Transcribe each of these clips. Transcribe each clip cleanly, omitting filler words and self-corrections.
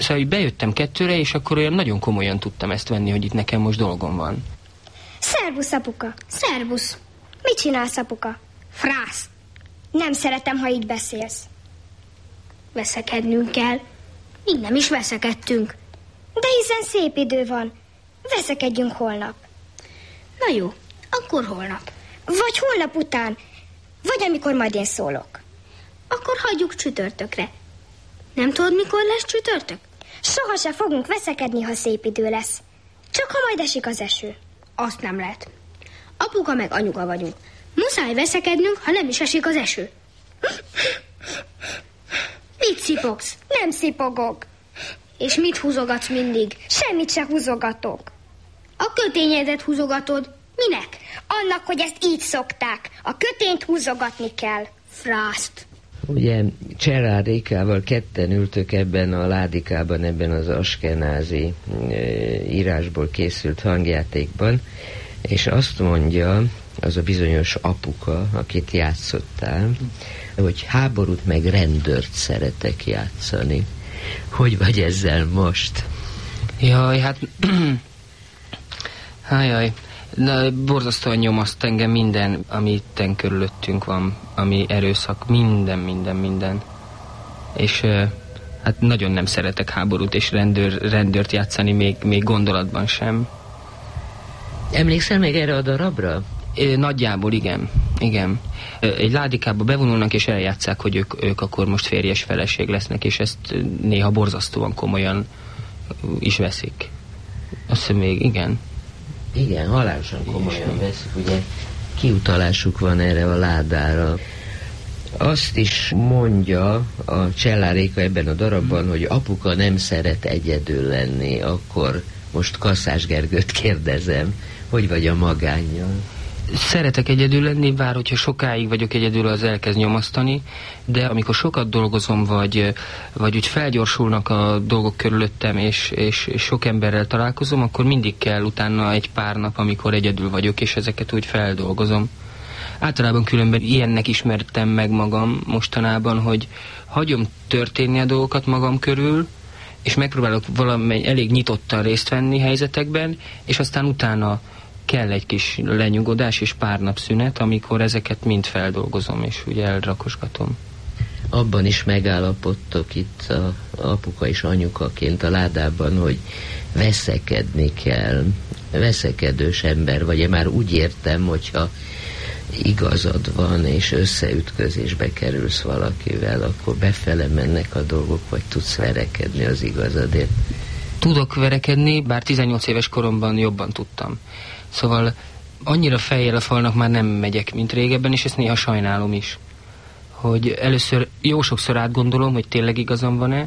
Szóval így bejöttem 2-re, és akkor olyan nagyon komolyan tudtam ezt venni, hogy itt nekem most dolgom van. Szervusz, apuka. Szervusz. Mit csinálsz, apuka? Frász. Nem szeretem, ha így beszélsz. Veszekednünk kell. Még nem is veszekedtünk. De hiszen szép idő van. Veszekedjünk holnap. Na jó, akkor holnap. Vagy holnap után. Vagy amikor majd én szólok. Akkor hagyjuk csütörtökre. Nem tudod, mikor lesz csütörtök? Soha se fogunk veszekedni, ha szép idő lesz. Csak ha majd esik az eső. Azt nem lehet. Apuka meg anyuka vagyunk. Muszáj veszekednünk, ha nem is esik az eső. Mit szipogsz? Nem szipogok. És mit húzogatsz mindig? Semmit se húzogatok. A kötényedet húzogatod. Minek? Annak, hogy ezt így szokták. A kötényt húzogatni kell. Frászt. Ugye Cseller Rékával ketten ültök ebben a ládikában, ebben az askenázi írásból készült hangjátékban, és azt mondja az a bizonyos apuka, akit játszottál, hogy háborút meg rendőrt szeretek játszani. Hogy vagy ezzel most? Jaj, hát... Hájaj. Na, borzasztóan nyomaszt engem minden, ami itten körülöttünk van, ami erőszak, minden. És hát nagyon nem szeretek háborút és rendőrt játszani, még gondolatban sem. Emlékszel még erre a darabra? Nagyjából igen. Egy ládikába bevonulnak és eljátszák, hogy ők akkor most férjes feleség lesznek, és ezt néha borzasztóan komolyan is veszik. Azt hiszem még, igen. Igen, halálosan komolyan veszik, ugye kiutalásuk van erre a ládára. Azt is mondja a Cseller Réka ebben a darabban, hogy apuka nem szeret egyedül lenni, akkor most Kasszás Gergőt kérdezem, hogy vagy a magánnyal? Szeretek egyedül lenni, bár hogyha sokáig vagyok egyedül, az elkezd nyomasztani, de amikor sokat dolgozom, vagy úgy felgyorsulnak a dolgok körülöttem, és sok emberrel találkozom, akkor mindig kell utána egy pár nap, amikor egyedül vagyok, és ezeket úgy feldolgozom. Általában különben ilyennek ismertem meg magam mostanában, hogy hagyom történni a dolgokat magam körül, és megpróbálok valamely elég nyitottan részt venni helyzetekben, és aztán utána kell egy kis lenyugodás és pár nap szünet, amikor ezeket mind feldolgozom, és ugye elrakosgatom. Abban is megállapodtok itt a apuka és anyukaként a ládában, hogy veszekedni kell. Veszekedős ember vagy, én már úgy értem, hogyha igazad van, és összeütközésbe kerülsz valakivel, akkor befele mennek a dolgok, vagy tudsz verekedni az igazadért? Tudok verekedni, bár 18 éves koromban jobban tudtam. Szóval annyira fejjel a falnak már nem megyek, mint régebben, és ezt néha sajnálom is. Hogy először jó sokszor átgondolom, hogy tényleg igazam van-e,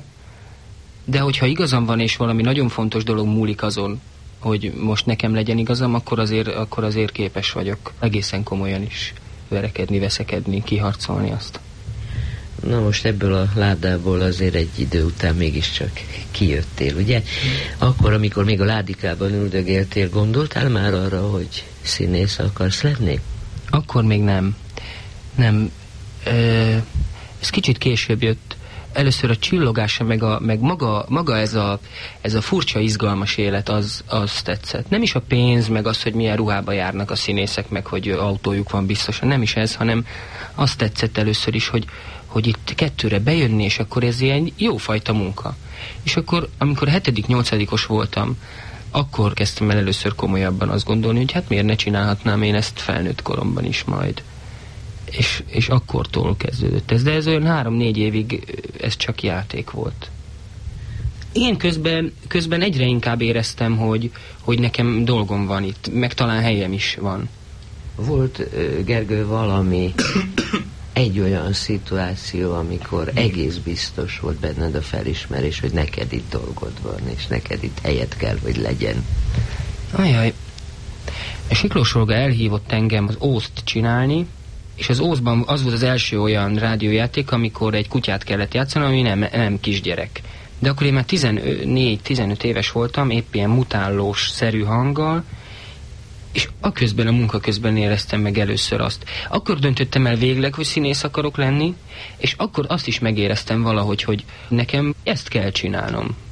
de hogyha igazam van, és valami nagyon fontos dolog múlik azon, hogy most nekem legyen igazam, akkor azért képes vagyok egészen komolyan is verekedni, veszekedni, kiharcolni azt. Na most ebből a ládából azért egy idő után mégiscsak kijöttél, ugye? Akkor, amikor még a ládikában üldögéltél, gondoltál már arra, hogy színész akarsz lenni? Akkor még nem. Nem. Ez kicsit később jött. Először a csillogása, meg maga ez a furcsa, izgalmas élet, az tetszett. Nem is a pénz, meg az, hogy milyen ruhába járnak a színészek, meg hogy autójuk van biztosan. Nem is ez, hanem azt tetszett először is, hogy itt 2-re bejönni, és akkor ez ilyen jófajta munka. És akkor, amikor 7.-8. voltam, akkor kezdtem el először komolyabban azt gondolni, hogy hát miért ne csinálhatnám én ezt felnőtt koromban is majd. És akkortól kezdődött ez, de ez olyan 3-4 évig ez csak játék volt. Én közben egyre inkább éreztem, hogy nekem dolgom van itt, meg talán helyem is van. Volt, Gergő, valami egy olyan szituáció, amikor egész biztos volt benned a felismerés, hogy neked itt dolgod van, és neked itt helyet kell, hogy legyen. Ajaj, a Siklós Olga elhívott engem az Ózt csinálni, és az Ózban az volt az első olyan rádiójáték, amikor egy kutyát kellett játszani, ami nem kisgyerek. De akkor én már 14-15 éves voltam, épp ilyen mutállós-szerű hanggal, és a munka közben éreztem meg először azt. Akkor döntöttem el végleg, hogy színész akarok lenni, és akkor azt is megéreztem valahogy, hogy nekem ezt kell csinálnom.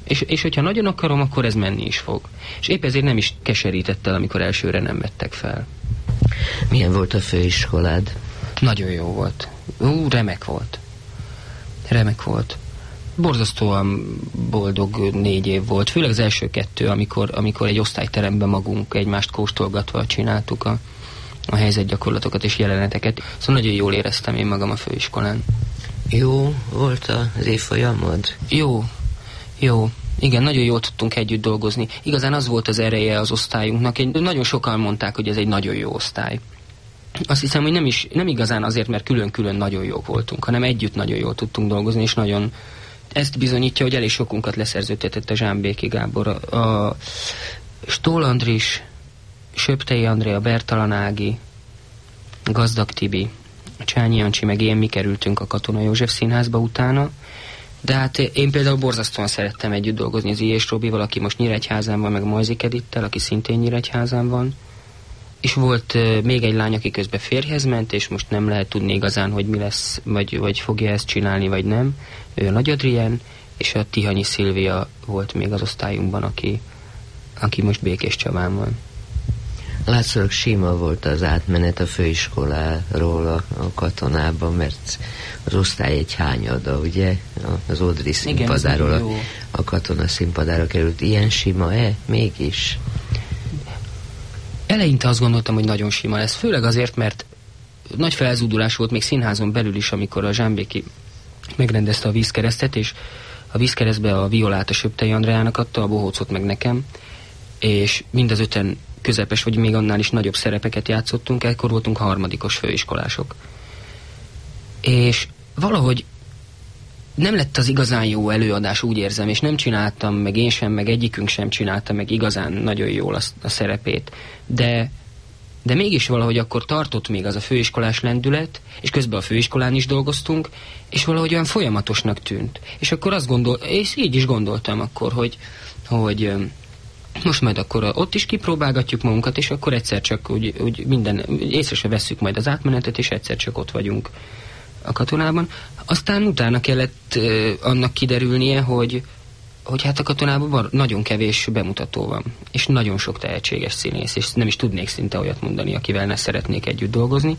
És hogyha nagyon akarom, akkor ez menni is fog. És épp ezért nem is keserített el, amikor elsőre nem vettek fel. Milyen volt a főiskolád? Nagyon jó volt. Remek volt. Remek volt. Borzasztóan boldog 4 év volt. Főleg az első 2, amikor egy osztályteremben magunk egymást kóstolgatva csináltuk a helyzetgyakorlatokat és jeleneteket. Szóval nagyon jól éreztem én magam a főiskolán. Jó volt az évfolyamod? Jó. Igen, nagyon jól tudtunk együtt dolgozni. Igazán az volt az ereje az osztályunknak. Nagyon sokan mondták, hogy ez egy nagyon jó osztály. Azt hiszem, hogy nem igazán azért, mert külön-külön nagyon jók voltunk, hanem együtt nagyon jól tudtunk dolgozni, és nagyon ezt bizonyítja, hogy elég sokunkat leszerződtetett a Zsámbéki Gábor. A Stól Andris, Söptei Andrea, Bertalan Ági, Gazdag Tibi, Csányi Jancsi, meg én, mi kerültünk a Katona József Színházba utána. De hát én például borzasztóan szerettem együtt dolgozni az I.S. Robival, aki most Nyíregyházán van, meg Majzik Edittel, aki szintén Nyíregyházán van. És volt még egy lány, aki közben férjhez ment, és most nem lehet tudni igazán, hogy mi lesz, vagy fogja ezt csinálni, vagy nem. Ő a Nagy Adrien, és a Tihanyi Szilvia volt még az osztályunkban, aki most Békés Csabán van. Látszólag sima volt az átmenet a főiskoláról a Katonában, mert az osztály egy hányada, ugye? Az Audrey színpadáról a Katona színpadára került. Ilyen sima-e? Mégis? Eleinte azt gondoltam, hogy nagyon sima lesz. Főleg azért, mert nagy felzúdulás volt még színházon belül is, amikor a Zsámbéki megrendezte a Vízkeresztet, és a Vízkeresztbe a violát a Söptei Andreának adta, a bohócot meg nekem, és mind az 5-en közepes, vagy még annál is nagyobb szerepeket játszottunk, ekkor voltunk harmadikos főiskolások. És valahogy nem lett az igazán jó előadás, úgy érzem, és nem csináltam, meg én sem, meg egyikünk sem csinálta meg igazán nagyon jól a szerepét. De mégis valahogy akkor tartott még az a főiskolás lendület, és közben a főiskolán is dolgoztunk, és valahogy olyan folyamatosnak tűnt. És akkor és így is gondoltam akkor, hogy most majd akkor ott is kipróbálgatjuk magunkat, és akkor egyszer csak úgy észre se vesszük majd az átmenetet, és egyszer csak ott vagyunk a Katonában. Aztán utána kellett annak kiderülnie, hogy hát a Katonában nagyon kevés bemutató van, és nagyon sok tehetséges színész, és nem is tudnék szinte olyat mondani, akivel ne szeretnék együtt dolgozni.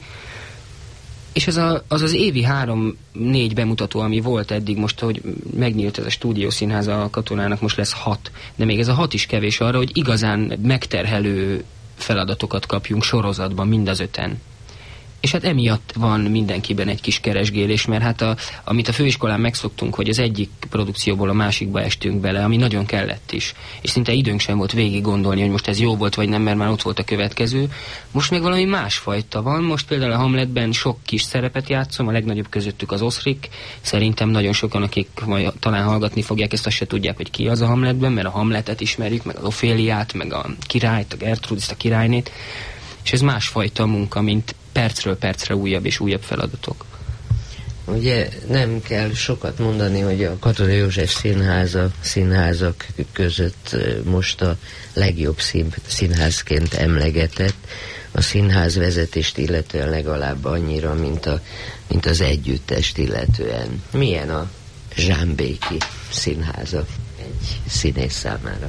És az évi 3-4 bemutató, ami volt eddig, most, hogy megnyílt ez a stúdiószínház a Katonának, most lesz 6, de még ez a 6 is kevés arra, hogy igazán megterhelő feladatokat kapjunk sorozatban mind az 5-en. És hát emiatt van mindenkiben egy kis keresgélés, mert hát amit a főiskolán megszoktunk, hogy az egyik produkcióból a másikba estünk bele, ami nagyon kellett is. És szinte időnk sem volt végig gondolni, hogy most ez jó volt vagy nem, mert már ott volt a következő. Most meg valami másfajta van. Most például a Hamletben sok kis szerepet játszom, a legnagyobb közöttük az Oszrik. Szerintem nagyon sokan, akik majd talán hallgatni fogják, ezt azt se tudják, hogy ki az a Hamletben, mert a Hamletet ismerjük, meg az Oféliát, meg a királyt, a Gertrudist, a királynét. És ez másfajta munka, mint percről percre újabb és újabb feladatok. Ugye nem kell sokat mondani, hogy a Katona József színházak között most a legjobb színházként emlegetett, a színházvezetést illetően legalább annyira, mint az együttest illetően. Milyen a Zsámbéki színháza egy színész számára?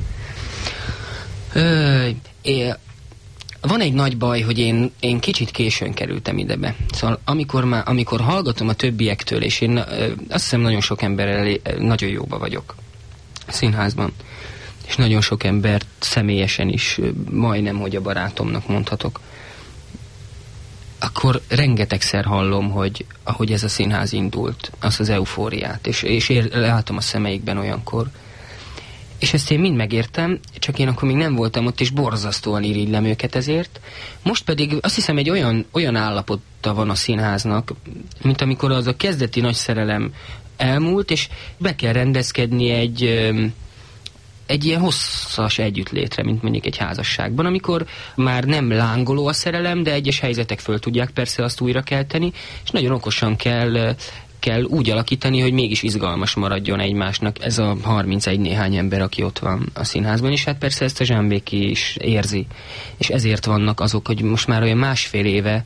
Van egy nagy baj, hogy én kicsit későn kerültem idebe. Szóval amikor hallgatom a többiektől, és én azt hiszem nagyon sok emberrel nagyon jóba vagyok a színházban, és nagyon sok embert személyesen is majdnem, hogy a barátomnak mondhatok, akkor rengetegszer hallom, hogy ahogy ez a színház indult, azt az eufóriát, és látom a szemeikben olyankor. És ezt én mind megértem, csak én akkor még nem voltam ott, és borzasztóan irigylem őket ezért. Most pedig azt hiszem egy olyan állapota van a színháznak, mint amikor az a kezdeti nagy szerelem elmúlt, és be kell rendezkedni egy ilyen hosszas együttlétre, mint mondjuk egy házasságban, amikor már nem lángoló a szerelem, de egyes helyzetek föl tudják persze azt újra kelteni, és nagyon okosan kell úgy alakítani, hogy mégis izgalmas maradjon egymásnak ez a 31 néhány ember, aki ott van a színházban, és hát persze ezt a Zsámbéki is érzi. És ezért vannak azok, hogy most már olyan 1,5 éve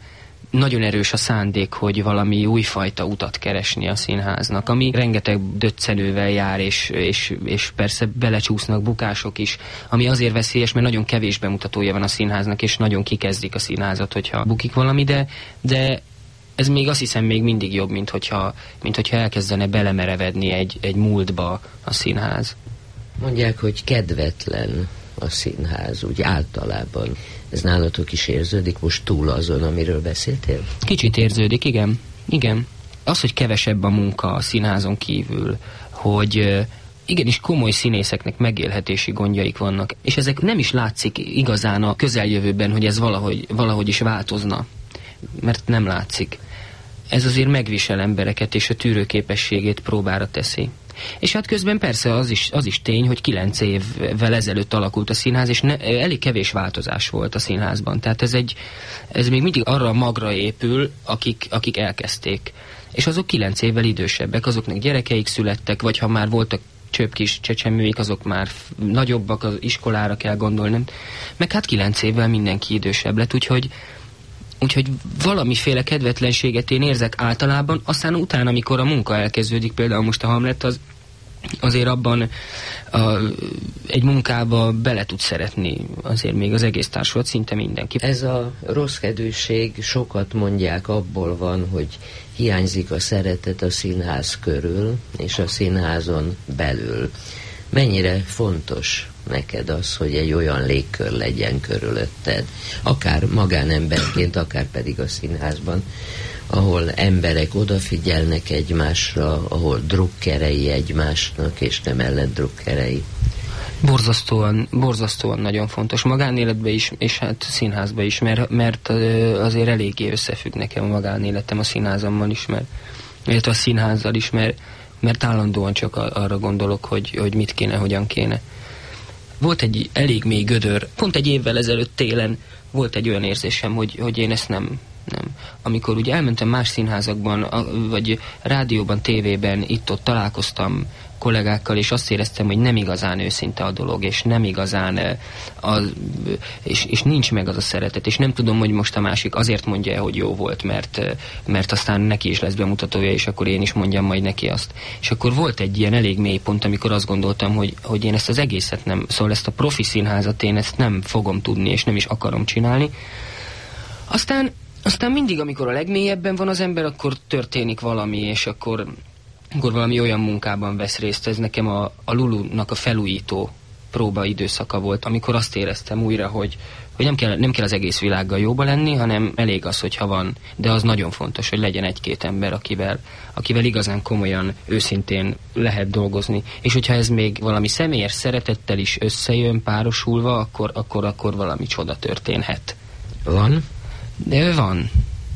nagyon erős a szándék, hogy valami újfajta utat keresni a színháznak, ami rengeteg döccenővel jár, és persze belecsúsznak bukások is, ami azért veszélyes, mert nagyon kevés bemutatója van a színháznak, és nagyon kikezdik a színházat, hogyha bukik valami, de ez még azt hiszem még mindig jobb, mint hogyha elkezdene belemerevedni egy múltba a színház. Mondják, hogy kedvetlen a színház, úgy általában. Ez nálatok is érződik most túl azon, amiről beszéltél? Kicsit érződik, igen. Igen. Az, hogy kevesebb a munka a színházon kívül, hogy igenis komoly színészeknek megélhetési gondjaik vannak, és ezek nem is látszik igazán a közeljövőben, hogy ez valahogy is változna, mert nem látszik. Ez azért megvisel embereket, és a tűrőképességét próbára teszi. És hát közben persze az is tény, hogy 9 évvel ezelőtt alakult a színház, és elég kevés változás volt a színházban. Tehát ez még mindig arra a magra épül, akik elkezdték. És azok 9 évvel idősebbek, azoknak gyerekeik születtek, vagy ha már voltak csöpkis csecsemőik, azok már nagyobbak, az iskolára kell gondolni. Meg hát 9 évvel mindenki idősebb lett, úgyhogy valamiféle kedvetlenséget én érzek általában, aztán utána, amikor a munka elkezdődik, például most a Hamlet, azért abban egy munkába bele tud szeretni azért még az egész társulat, szinte mindenki. Ez a rosszkedvűség, sokat mondják, abból van, hogy hiányzik a szeretet a színház körül és a színházon belül. Mennyire fontos neked az, hogy egy olyan légkör legyen körülötted, akár magánemberként, akár pedig a színházban, ahol emberek odafigyelnek egymásra, ahol drukkerei egymásnak, és nem ellendrukkerei. Borzasztóan nagyon fontos. Magánéletben is, és hát színházban is, mert azért eléggé összefügg nekem a magánéletem a színházammal is, illetve a színházzal is, mert állandóan csak arra gondolok, hogy mit kéne, hogyan kéne. Volt egy elég mély gödör. Pont egy évvel ezelőtt télen volt egy olyan érzésem, hogy én ezt nem. Amikor ugye elmentem más színházakban, vagy rádióban, tévében, itt-ott találkoztam kollégákkal, és azt éreztem, hogy nem igazán őszinte a dolog, és nem igazán és nincs meg az a szeretet, és nem tudom, hogy most a másik azért mondja, hogy jó volt, mert aztán neki is lesz bemutatója, és akkor én is mondjam majd neki azt. És akkor volt egy ilyen elég mély pont, amikor azt gondoltam, hogy én ezt az egészet nem, szóval ezt a profi színházat én ezt nem fogom tudni, és nem is akarom csinálni. Aztán mindig, amikor a legmélyebben van az ember, akkor történik valami, és akkor valami olyan munkában vesz részt. Ez nekem a Lulunak a felújító próba időszaka volt, amikor azt éreztem újra, hogy nem kell az egész világgal jóba lenni, hanem elég az, hogyha van. De az nagyon fontos, hogy legyen egy-két ember, akivel igazán komolyan, őszintén lehet dolgozni. És hogyha ez még valami személyes szeretettel is összejön párosulva, akkor valami csoda történhet. Van? De van.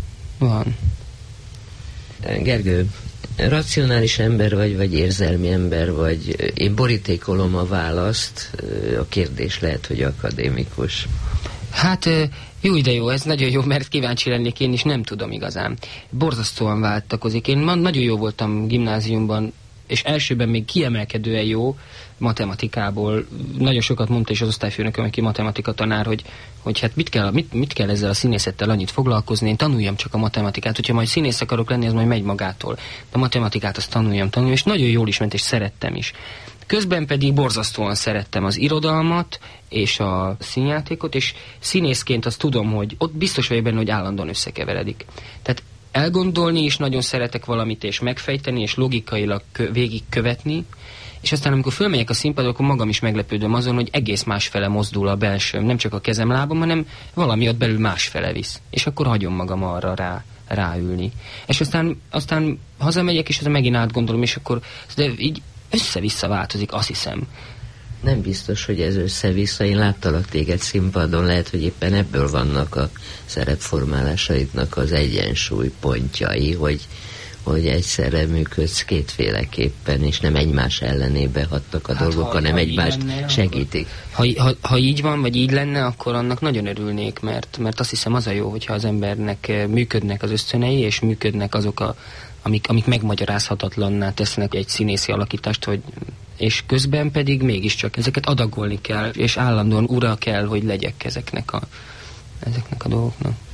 Gergő, racionális ember vagy érzelmi ember vagy? Én borítékolom a választ, a kérdés lehet, hogy akadémikus. Hát jó, de jó, ez nagyon jó, mert kíváncsi lennék, én is nem tudom igazán. Borzasztóan váltakozik. Én nagyon jó voltam gimnáziumban, és elsőben még kiemelkedően jó matematikából. Nagyon sokat mondta is az osztályfőnököm, aki matematika tanár, hogy hát mit kell ezzel a színészettel annyit foglalkozni, én tanuljam csak a matematikát, hogyha majd színész akarok lenni, ez majd megy magától. De a matematikát azt tanuljam, és nagyon jól is ment, és szerettem is. Közben pedig borzasztóan szerettem az irodalmat és a színjátékot, és színészként azt tudom, hogy ott biztos vagyok benne, hogy állandóan összekeveredik. Tehát elgondolni is nagyon szeretek valamit, és megfejteni, és logikailag végigkövetni, és aztán amikor fölmegyek a színpadra, akkor magam is meglepődöm azon, hogy egész másfele mozdul a belsőm, nem csak a kezem, lábam, hanem valami ott belül másfele visz. És akkor hagyom magam arra ráülni. És aztán hazamegyek, és aztán megint átgondolom, és akkor de így össze-vissza változik, azt hiszem. Nem biztos, hogy ez össze-vissza. Én láttalak téged színpadon, lehet, hogy éppen ebből vannak a szerepformálásaidnak az egyensúly pontjai, hogy egyszerre működsz kétféleképpen, és nem egymás ellenébe hatnak a dolgok, hanem egymást segítik. Ha így van, vagy így lenne, akkor annak nagyon örülnék, mert azt hiszem az a jó, hogyha az embernek működnek az ösztönei, és működnek azok amik megmagyarázhatatlanná tesznek egy színészi alakítást, és közben pedig mégiscsak ezeket adagolni kell, és állandóan ura kell, hogy legyek ezeknek a dolgoknak.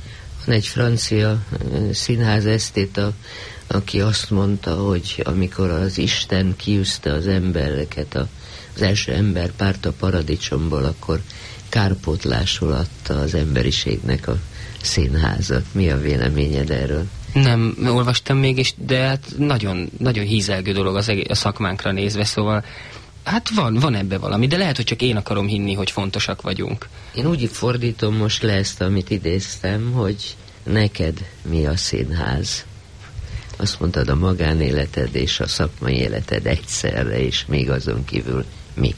egy francia színház esztéta, aki azt mondta, hogy amikor az Isten kiűzte az embereket, az első emberpárt a paradicsomból, akkor kárpótlásul adta az emberiségnek a színházat. Mi a véleményed erről? Nem olvastam mégis, de hát nagyon, nagyon hízelgő dolog a szakmánkra nézve, szóval hát van ebbe valami, de lehet, hogy csak én akarom hinni, hogy fontosak vagyunk. Én úgy fordítom most le ezt, amit idéztem, hogy neked mi a színház? Azt mondtad, a magánéleted és a szakmai életed egyszerre, és még azon kívül mi?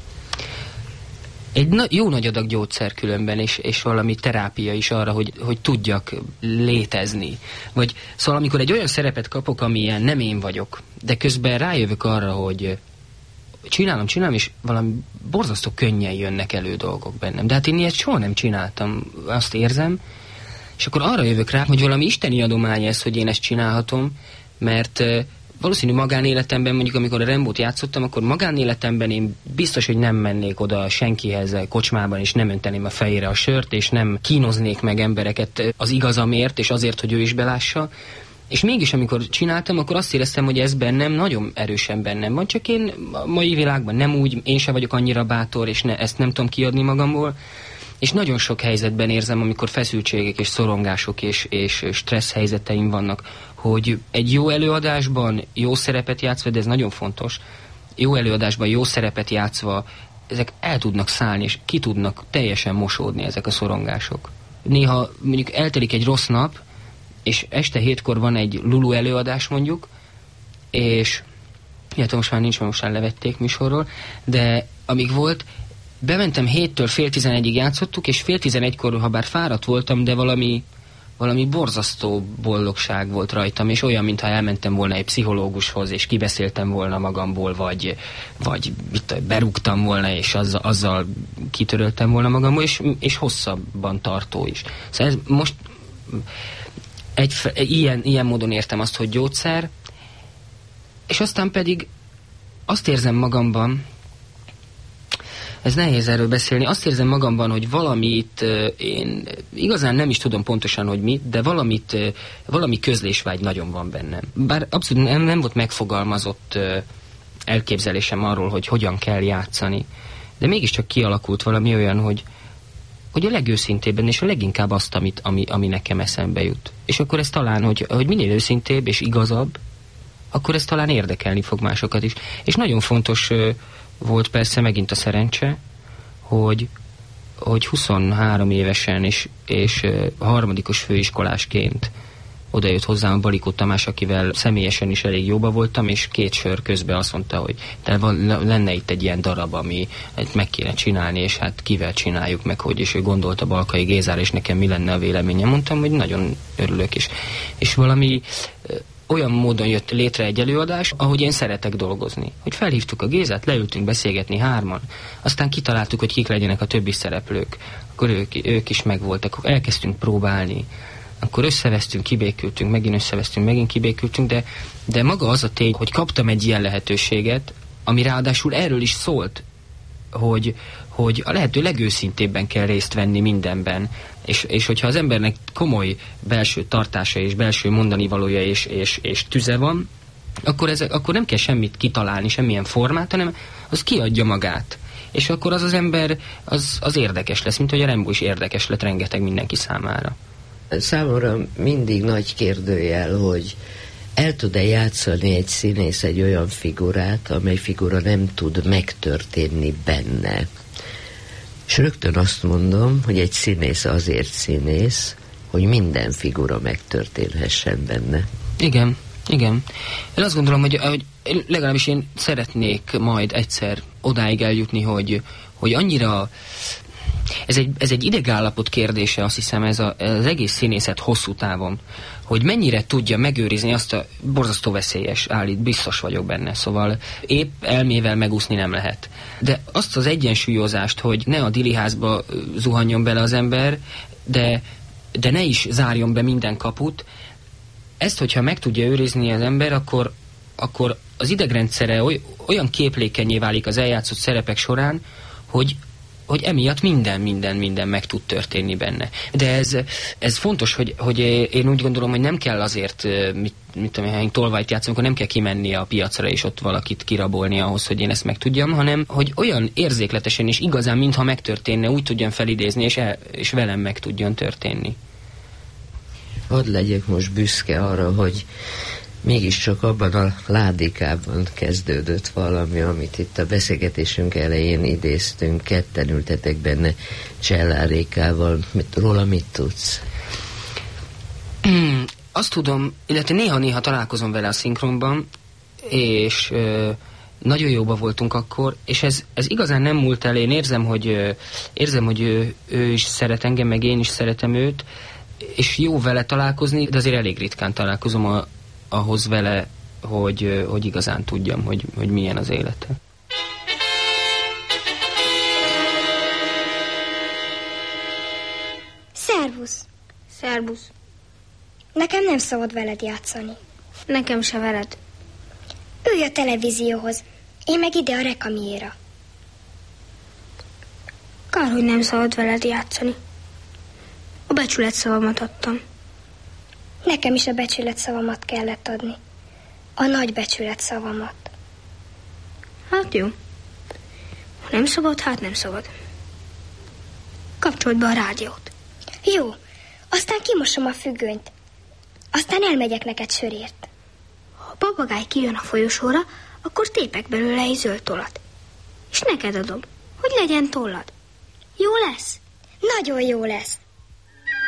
Egy jó nagy adag gyógyszer különben, és valami terápia is arra, hogy tudjak létezni. Vagy szóval amikor egy olyan szerepet kapok, amilyen nem én vagyok, de közben rájövök arra, hogy csinálom, és valami borzasztó könnyen jönnek elő dolgok bennem. De hát én ilyet soha nem csináltam, azt érzem, és akkor arra jövök rá, hogy valami isteni adomány ez, hogy én ezt csinálhatom, mert valószínű magánéletemben, mondjuk amikor a Rambót játszottam, akkor magánéletemben én biztos, hogy nem mennék oda senkihez kocsmában, és nem önteném a fejére a sört, és nem kínoznék meg embereket az igazamért, és azért, hogy ő is belássa. És mégis, amikor csináltam, akkor azt éreztem, hogy ez bennem nagyon erősen bennem van, csak én a mai világban nem úgy, én sem vagyok annyira bátor, és ezt nem tudom kiadni magamból. És nagyon sok helyzetben érzem, amikor feszültségek és szorongások és stressz helyzeteim vannak, hogy egy jó előadásban jó szerepet játszva, de ez nagyon fontos, jó előadásban jó szerepet játszva, ezek el tudnak szállni, és ki tudnak teljesen mosódni ezek a szorongások. Néha mondjuk eltelik egy rossz nap, és este 7-kor van egy Lulu előadás mondjuk, és illetve most már nincs, mert most már levették műsorról, de amíg volt, bementem 7-től fél 11-ig játszottuk, és fél 11-kor, ha bár fáradt voltam, de valami borzasztó boldogság volt rajtam, és olyan, mintha elmentem volna egy pszichológushoz, és kibeszéltem volna magamból, vagy berúgtam volna, és azzal kitöröltem volna magamból, és hosszabban tartó is. Szóval ez most ilyen módon értem azt, hogy gyógyszer, és aztán pedig azt érzem magamban, ez nehéz erről beszélni, azt érzem magamban, hogy valamit, én igazán nem is tudom pontosan, hogy mit, de valami közlésvágy nagyon van bennem. Bár abszolút nem volt megfogalmazott elképzelésem arról, hogy hogyan kell játszani, de mégiscsak kialakult valami olyan, hogy a legőszintébben, és a leginkább azt, ami nekem eszembe jut. És akkor ez talán, hogy minél őszintébb és igazabb, akkor ez talán érdekelni fog másokat is. És nagyon fontos volt persze megint a szerencse, hogy 23 évesen és harmadikos főiskolásként odajött hozzám a Balikó Tamás, akivel személyesen is elég jóba voltam, és 2 sör közben azt mondta, hogy lenne itt egy ilyen darab, ami meg kéne csinálni, és hát kivel csináljuk meg, hogy, és ő gondolta Balkai Gézára, és nekem mi lenne a véleményem. Mondtam, hogy nagyon örülök, és valami olyan módon jött létre egy előadás, ahogy én szeretek dolgozni. Hogy felhívtuk a Gézát, leültünk beszélgetni 3-an, aztán kitaláltuk, hogy kik legyenek a többi szereplők. Akkor ők is megvoltak, elkezdtünk próbálni, akkor összevesztünk, kibékültünk, megint összevesztünk, megint kibékültünk, de maga az a tény, hogy kaptam egy ilyen lehetőséget, ami ráadásul erről is szólt, hogy a lehető legőszintébben kell részt venni mindenben, és hogyha az embernek komoly belső tartása és belső mondanivalója és tüze van, akkor nem kell semmit kitalálni, semmilyen formát, hanem az kiadja magát. És akkor az ember az érdekes lesz, mint hogy a Rambó is érdekes lett rengeteg mindenki számára. Számomra mindig nagy kérdőjel, hogy el tud-e játszani egy színész egy olyan figurát, amely figura nem tud megtörténni benne. És rögtön azt mondom, hogy egy színész azért színész, hogy minden figura megtörténhessen benne. Igen. Én azt gondolom, hogy legalábbis én szeretnék majd egyszer odáig eljutni, hogy annyira... Ez egy idegállapot kérdése, azt hiszem, az egész színészet hosszú távon, hogy mennyire tudja megőrizni azt a borzasztó veszélyes állít, biztos vagyok benne, szóval épp elmével megúszni nem lehet. De azt az egyensúlyozást, hogy ne a diliházba zuhanjon bele az ember, de ne is zárjon be minden kaput, ezt, hogyha meg tudja őrizni az ember, akkor az idegrendszere olyan képlékenyé válik az eljátszott szerepek során, hogy hogy emiatt minden meg tud történni benne. De ez fontos, hogy én úgy gondolom, hogy nem kell azért, mit tudom, ha én tolvajt játszunk, akkor nem kell kimenni a piacra és ott valakit kirabolni ahhoz, hogy én ezt megtudjam, hanem hogy olyan érzékletesen és igazán, mintha megtörténne, úgy tudjam felidézni, és velem meg tudjon történni. Hadd legyek most büszke arra, hogy mégiscsak abban a ládikában kezdődött valami, amit itt a beszélgetésünk elején idéztünk, ketten ültetek benne Csellárékával. Róla mit tudsz? Azt tudom, illetve néha-néha találkozom vele a szinkronban, és nagyon jóba voltunk akkor, és ez igazán nem múlt el. Én érzem, hogy ő is szeret engem, meg én is szeretem őt, és jó vele találkozni, de azért elég ritkán találkozom ahhoz vele, hogy igazán tudjam, hogy milyen az élete. Szervusz! Szerbusz. Nekem nem szabad veled játszani. Nekem se veled. Ülj a televízióhoz, én meg ide a rekamiéra. Kár, hogy nem szabad veled játszani. A becsületszavamat adtam. Nekem is a becsületszavamat kellett adni. A nagy becsületszavamat. Hát jó. Ha nem szabad, hát nem szabad. Kapcsold be a rádiót. Jó, aztán kimosom a függönyt. Aztán elmegyek neked sörért. Ha a papagáj kijön a folyosóra, akkor tépek belőle egy zöld tollat. És neked adom, hogy legyen tollad. Jó lesz? Nagyon jó lesz.